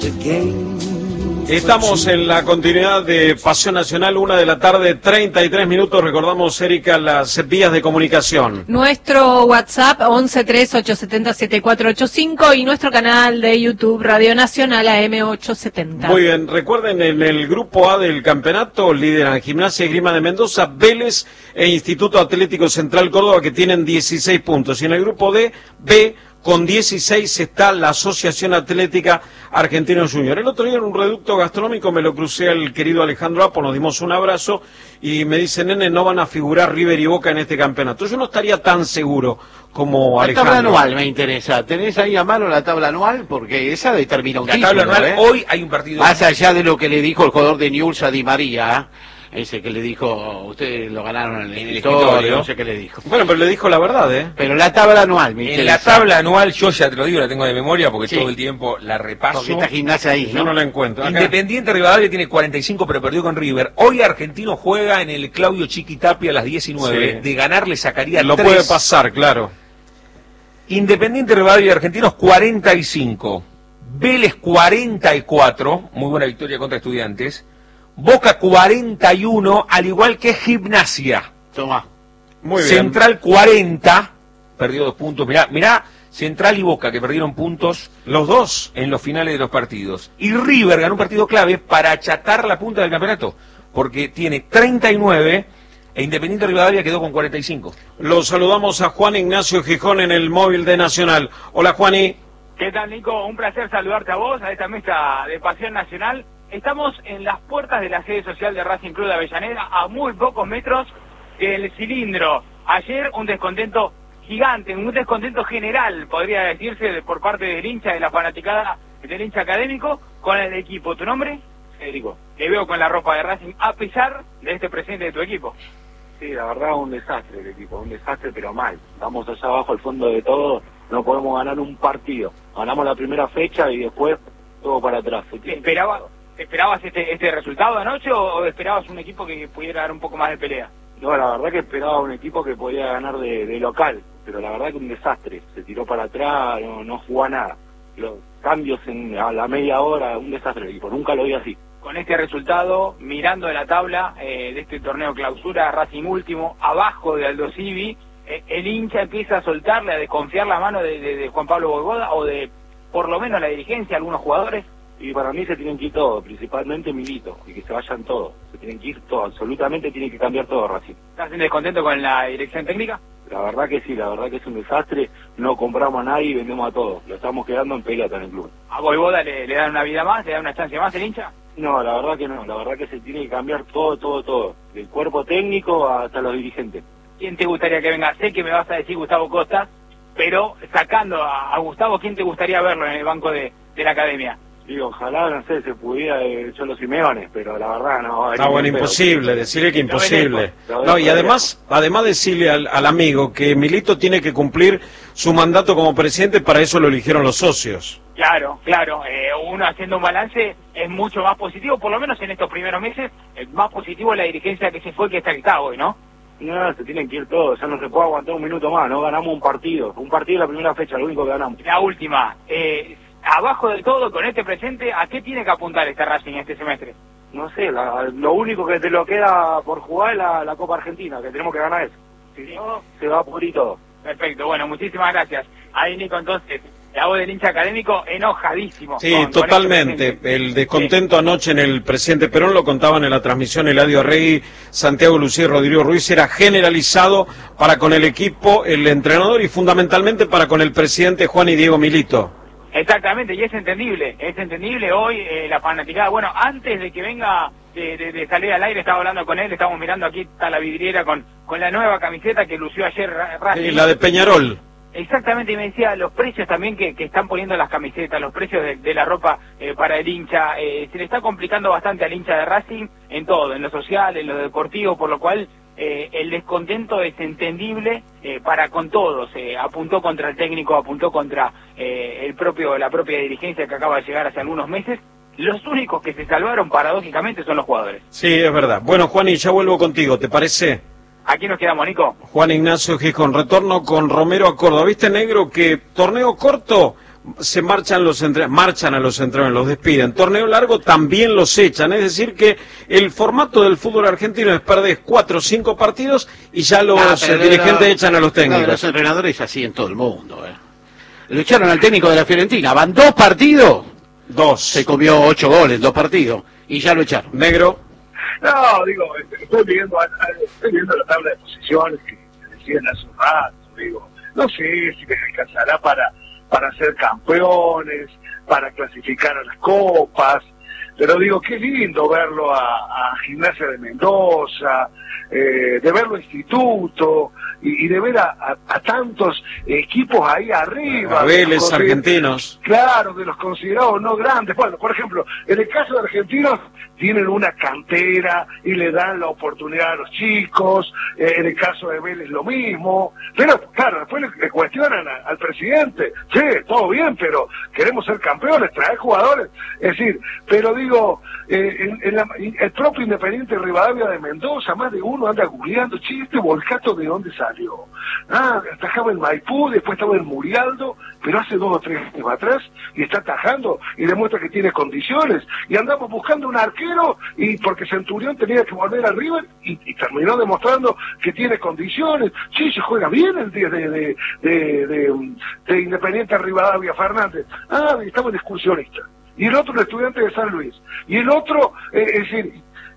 Estamos en la continuidad de Pasión Nacional, 1:33 PM. Recordamos, Erika, las vías de comunicación. Nuestro WhatsApp 1138707485 y nuestro canal de YouTube Radio Nacional AM870. Muy bien, recuerden, en el grupo A del campeonato lideran Gimnasia y Esgrima de Mendoza, Vélez e Instituto Atlético Central Córdoba, que tienen 16 puntos. Y en el grupo D, B, con 16 está la Asociación Atlética Argentino Junior. El otro día en un reducto gastronómico me lo crucé al querido Alejandro Apo, nos dimos un abrazo y me dice, nene, no van a figurar River y Boca en este campeonato. Yo no estaría tan seguro como Alejandro. La tabla anual me interesa. ¿Tenés ahí a mano la tabla anual? Porque esa determina un título. La tabla anual, hoy hay un partido. Más allá de lo que le dijo el jugador de Newell's a Di María, ese que le dijo, ustedes lo ganaron en el escritorio, no sé qué le dijo. Bueno, pero le dijo la verdad, ¿eh? Pero la tabla anual me interesa. En la tabla anual, yo ya te lo digo, la tengo de memoria porque todo el tiempo la repaso. Porque está Gimnasia ahí, ¿no? Yo no la encuentro. Acá. Independiente Rivadavia tiene 45, pero perdió con River. Hoy Argentino juega en el Claudio Chiquitapia a las 19. Sí. De ganar le sacaría Lo 3. puede pasar, claro. Independiente Rivadavia y Argentinos 45. Vélez 44. Muy buena victoria contra Estudiantes. Boca 41, al igual que Gimnasia. Toma. Muy bien. Central 40, perdió 2 puntos. Mirá, Central y Boca que perdieron puntos Los dos. en los finales de los partidos. Y River ganó un partido clave para achatar la punta del campeonato, porque tiene 39 e Independiente Rivadavia quedó con 45. Los saludamos a Juan Ignacio Gijón en el móvil de Nacional. Hola, Juani. ¿Qué tal, Nico? Un placer saludarte a vos, a esta mesa de Pasión Nacional. Estamos en las puertas de la sede social de Racing Club de Avellaneda, a muy pocos metros del cilindro. Ayer un descontento gigante, un descontento general, podría decirse, por parte del hincha, de la fanaticada, del hincha académico, con el equipo. ¿Tu nombre? Federico. Te veo con la ropa de Racing, a pesar de este presente de tu equipo. Sí, la verdad, un desastre el equipo, un desastre, pero mal. Vamos allá abajo, al fondo de todo, no podemos ganar un partido. Ganamos la primera fecha y después todo para atrás. ¿Esperabas este resultado anoche o esperabas un equipo que pudiera dar un poco más de pelea? No, la verdad que esperaba un equipo que podía ganar de local, pero la verdad que un desastre. Se tiró para atrás, no jugó a nada. Los cambios a la media hora, un desastre el equipo, nunca lo vi así. Con este resultado, mirando la tabla de este torneo clausura, Racing último, abajo de Aldo Civi, el hincha empieza a soltarle, a desconfiar la mano de Juan Pablo Boivoda o de por lo menos la dirigencia, algunos jugadores. Y para mí se tienen que ir todos, principalmente Milito, y que se vayan todos. Se tienen que ir todos, absolutamente tiene que cambiar todo Racing. ¿Estás en descontento con la dirección técnica? La verdad que sí, la verdad que es un desastre. No compramos a nadie y vendemos a todos. Lo estamos quedando en pelota en el club. ¿A Boivoda le dan una vida más, le dan una chance más el hincha? No, la verdad que no. La verdad que se tiene que cambiar todo. Del cuerpo técnico hasta los dirigentes. ¿Quién te gustaría que venga? Sé que me vas a decir Gustavo Costa, pero sacando a Gustavo, ¿quién te gustaría verlo en el banco de la academia? Digo, ojalá, no sé, se pudiera Cholo Simeone, pero la verdad no. Ah, bueno, imposible, decirle que imposible. No, y además decirle al amigo que Milito tiene que cumplir su mandato como presidente, para eso lo eligieron los socios. Claro, uno haciendo un balance es mucho más positivo, por lo menos en estos primeros meses, más positivo la dirigencia que se fue que está hoy, ¿no? No, se tienen que ir todos, ya no se puede aguantar un minuto más, no ganamos un partido la primera fecha, lo único que ganamos. La última, abajo de todo, con este presente, ¿a qué tiene que apuntar este Racing este semestre? No sé, lo único que te lo queda por jugar es la Copa Argentina, que tenemos que ganar eso. Si no, se va a pudrir todo. Perfecto, bueno, muchísimas gracias. Ahí, Nico, entonces, la voz del hincha académico enojadísimo. Sí, totalmente. El descontento anoche en el presidente Perón, lo contaban en la transmisión Eladio Arregui, Santiago Lucía y Rodrigo Ruiz, era generalizado para con el equipo, el entrenador y fundamentalmente para con el presidente Juan y Diego Milito. Exactamente, y es entendible hoy la fanaticada. Bueno, antes de que venga de salir al aire, estaba hablando con él, estamos mirando aquí, está la vidriera con la nueva camiseta que lució ayer Racing. Sí, la de Peñarol. Exactamente, y me decía los precios también que están poniendo las camisetas, los precios de la ropa para el hincha, se le está complicando bastante al hincha de Racing en todo, en lo social, en lo deportivo, por lo cual el descontento es entendible para con todos. Apuntó contra el técnico, apuntó contra la propia dirigencia que acaba de llegar hace algunos meses. Los únicos que se salvaron paradójicamente son los jugadores. Sí, es verdad. Bueno, Juan, y ya vuelvo contigo, ¿te parece? Aquí nos quedamos, Nico. Juan Ignacio Gijón, retorno con Romero a Córdoba. ¿Viste, negro, que torneo corto marchan a los entrenadores, los despiden. Torneo largo también los echan. Es decir que el formato del fútbol argentino es perder 4 o 5 partidos y ya los dirigentes echan a los técnicos. Los entrenadores así en todo el mundo. Lo echaron al técnico de la Fiorentina. Van 2 partidos. 2. Se comió 8 goles en 2 partidos y ya lo echaron. Negro. No, digo, estoy viendo la tabla de posiciones que decían hace un rato, digo, no sé si les alcanzará para ser campeones, para clasificar a las copas, pero digo, qué lindo verlo a Gimnasia de Mendoza, de verlo a Instituto, y de ver a tantos equipos ahí arriba. A Vélez, argentinos. Claro, de los considerados no grandes. Bueno, por ejemplo, en el caso de Argentinos, tienen una cantera y le dan la oportunidad a los chicos. En el caso de Vélez lo mismo. Pero claro, después le cuestionan al presidente. Sí, todo bien, pero queremos ser campeones, traer jugadores. Es decir, pero digo, el propio Independiente Rivadavia de Mendoza, más de uno anda googleando, che, este Volcato ¿de dónde salió? Atajaba en Maipú, después estaba en Murialdo, pero hace 2 o 3 años atrás, y está atajando y demuestra que tiene condiciones. Y andamos buscando un arquero, y porque Centurión tenía que volver al River, y terminó demostrando que tiene condiciones. Sí, se juega bien el día de Independiente Rivadavia Fernández. Estaba en excursionista. Y el otro, el Estudiante de San Luis. Y el otro, es decir,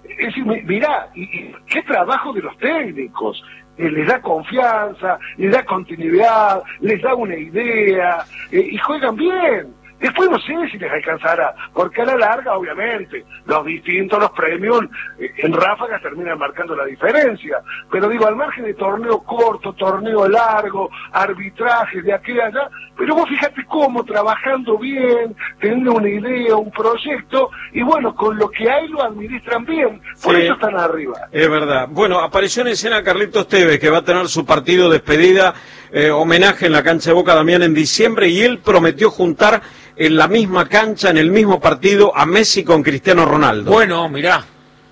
mirá, y qué trabajo de los técnicos. Les da confianza, les da continuidad, les da una idea, y juegan bien. Después no sé si les alcanzará, porque a la larga, obviamente, los premios en ráfagas terminan marcando la diferencia. Pero digo, al margen de torneo corto, torneo largo, arbitraje de aquí a allá, pero vos fíjate cómo, trabajando bien, teniendo una idea, un proyecto, y bueno, con lo que hay lo administran bien, por eso están arriba. Es verdad. Bueno, apareció en escena Carlitos Tevez, que va a tener su partido de despedida, homenaje en la cancha de Boca Damián en diciembre, y él prometió juntar en la misma cancha, en el mismo partido, a Messi con Cristiano Ronaldo. Bueno, mirá,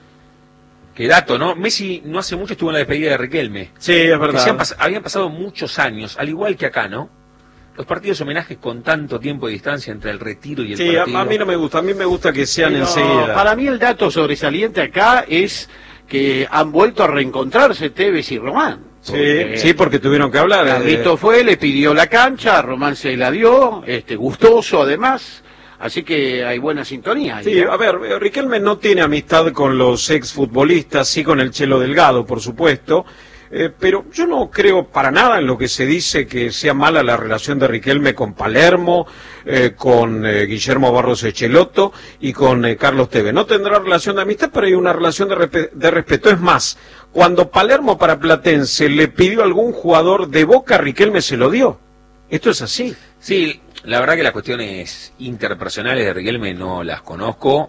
qué dato, ¿no? Messi no hace mucho estuvo en la despedida de Riquelme. Sí, es verdad. Habían pasado muchos años, al igual que acá, ¿no? Los partidos homenajes con tanto tiempo de distancia entre el retiro y el partido. Sí, a mí no me gusta, a mí me gusta que sean enseguida. Para mí el dato sobresaliente acá es que han vuelto a reencontrarse Tevez y Román. Sí, porque tuvieron que hablar. Carlito fue, le pidió la cancha, Román se la dio, gustoso además, así que hay buena sintonía ahí. Sí, a ver, Riquelme no tiene amistad con los exfutbolistas, sí con el Chelo Delgado, por supuesto, pero yo no creo para nada en lo que se dice que sea mala la relación de Riquelme con Palermo, con Guillermo Barros Echelotto y con Carlos Tevez. No tendrá relación de amistad, pero hay una relación de respeto. Es más, cuando Palermo para Platense le pidió a algún jugador de Boca, Riquelme se lo dio. Esto es así. Sí, la verdad que las cuestiones interpersonales de Riquelme no las conozco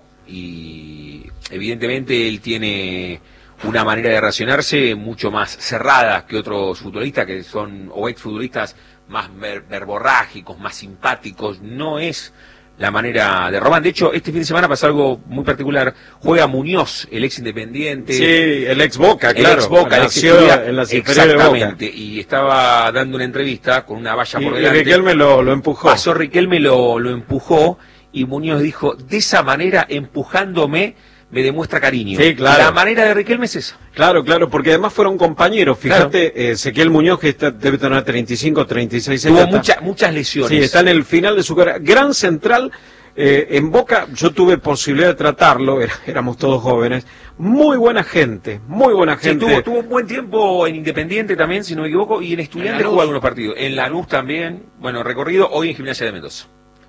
y evidentemente él tiene una manera de relacionarse mucho más cerrada que otros futbolistas que son, o exfutbolistas más verborrágicos, más simpáticos. No es la manera de Román. De hecho, este fin de semana pasa algo muy particular. Juega Muñoz, el ex Independiente. Sí, el ex Boca, claro. El ex Boca, el ex en las inferiores de Boca. Y estaba dando una entrevista con una valla por delante. Y Riquelme lo empujó. Pasó Riquelme, lo empujó, y Muñoz dijo, de esa manera, empujándome, me demuestra cariño. Sí, claro. La manera de Riquelme es esa. Claro, porque además fueron compañeros. Fíjate, Ezequiel Muñoz, que debe tener 35, 36 años. Tuvo muchas lesiones. Sí, está en el final de su carrera. Gran central, en Boca, yo tuve posibilidad de tratarlo, éramos todos jóvenes. Muy buena gente, muy buena gente. Sí, tuvo un buen tiempo en Independiente también, si no me equivoco, y en Estudiantes jugó algunos partidos. En Lanús también, bueno, recorrido, hoy en Gimnasia de Mendoza.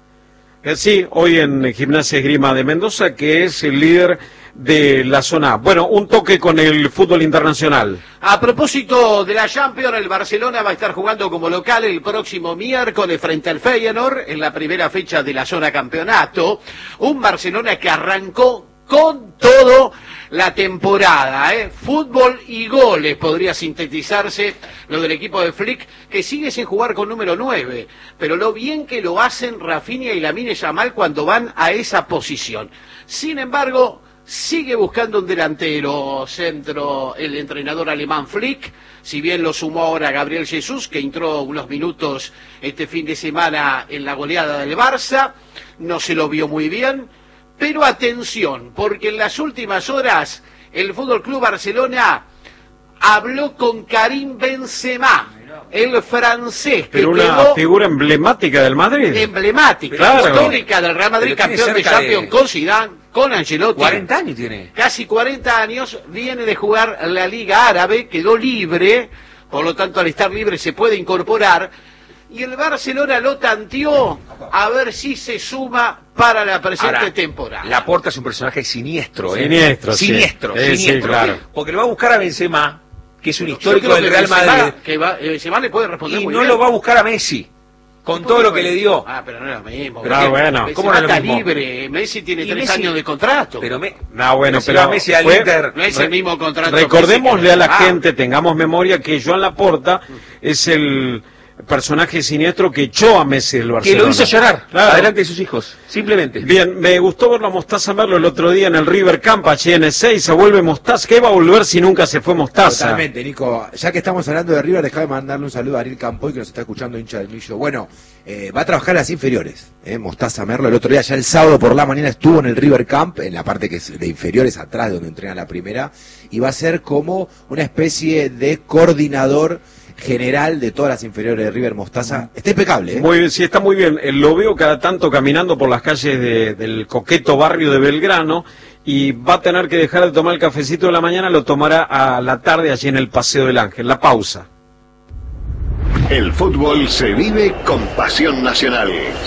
Sí, hoy en Gimnasia Esgrima de Mendoza, que es el líder de la zona A. Bueno, un toque con el fútbol internacional. A propósito de la Champions, el Barcelona va a estar jugando como local el próximo miércoles frente al Feyenoord en la primera fecha de la zona campeonato. Un Barcelona que arrancó con todo la temporada, fútbol y goles podría sintetizarse lo del equipo de Flick, que sigue sin jugar con número 9, pero lo bien que lo hacen Rafinha y Lamine Yamal cuando van a esa posición. Sin embargo, sigue buscando un delantero centro el entrenador alemán Flick, si bien lo sumó ahora Gabriel Jesús, que entró unos minutos este fin de semana en la goleada del Barça, no se lo vio muy bien, pero atención, porque en las últimas horas el Fútbol Club Barcelona habló con Karim Benzema, el francés, pero que una quedó figura emblemática del Madrid. emblemática, Claro. histórica del Real Madrid, Pero tiene campeón de cerca Champions de- con Zidane, con Ancelotti. 40 años tiene. Casi 40 años, viene de jugar la Liga Árabe, quedó libre, por lo tanto al estar libre se puede incorporar, y el Barcelona lo tanteó a ver si se suma para la presente Ahora, temporada. Laporta es un personaje siniestro, ¿eh? Siniestro, sí. Siniestro, Sí, siniestro. claro. Porque lo va a buscar a Benzema, que es un Yo histórico creo del que Real Madrid, Benzema le puede responder y muy no bien. lo va a buscar a Messi, con todo lo que le dio. Ah, pero no es lo mismo. Pero Benzema bueno, ¿cómo no es lo está mismo? libre, Messi tiene Y 3 Messi- años de contrato. Pero No, bueno, si pero va Messi al fue- Inter, no es el mismo contrato. Recordémosle a la Messi que- gente, tengamos memoria, que Joan Laporta es el personaje siniestro que echó a Messi del que Barcelona. lo hizo llorar, Claro. adelante de sus hijos, simplemente. Bien, me gustó verlo a Mostaza Merlo el otro día en el River Camp, allí en E6, se vuelve Mostaza. ¿Qué va a volver si nunca se fue Mostaza? Totalmente, Nico. Ya que estamos hablando de River, déjame mandarle un saludo a Ariel Campoy, que nos está escuchando, hincha del Millo. Bueno, va a trabajar en las inferiores, Mostaza Merlo. El otro día, ya el sábado por la mañana, estuvo en el River Camp, en la parte que es de inferiores, atrás de donde entrena la primera, y va a ser como una especie de coordinador general de todas las inferiores de River. Mostaza. Está impecable, Muy bien, sí, está muy bien. Lo veo cada tanto caminando por las calles del coqueto barrio de Belgrano y va a tener que dejar de tomar el cafecito de la mañana, lo tomará a la tarde allí en el Paseo del Ángel. La pausa. El fútbol se vive con pasión nacional.